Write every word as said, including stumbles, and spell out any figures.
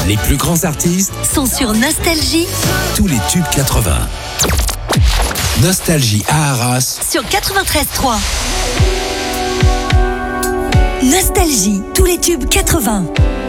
Les plus grands artistes sont sur Nostalgie. Tous les tubes quatre-vingts. Nostalgie à Arras sur quatre-vingt-treize trois. Nostalgie, tous les tubes quatre-vingts.